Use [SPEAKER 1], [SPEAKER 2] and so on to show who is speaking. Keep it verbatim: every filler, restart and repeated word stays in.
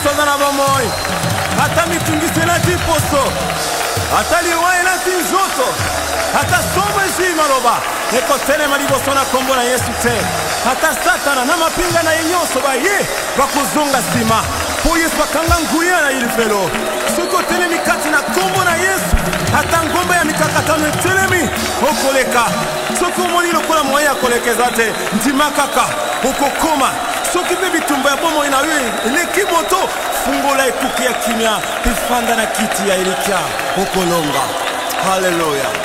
[SPEAKER 1] soza na bomoi ata mitungisi na tiposo ata liwaye na tinzoto ata somo ezi maloba ekotelema liboso na kombo na Yesu te ata satana na mapinga na ye nyonso baye bakozonga nsima po Yesu bakanga nguya na ilifelo soki otelemi kati na kombo na Yesu ata ngomba ya mikakatano etelemi okoleka soki omoni lokola moye ya kolekeza te ndima kaka okokoma soki mpe bitumba ya bomoi na yo eleki moto fungola ekuke ya kimia pifanda na kiti ya elikia okolonga. Haleluya.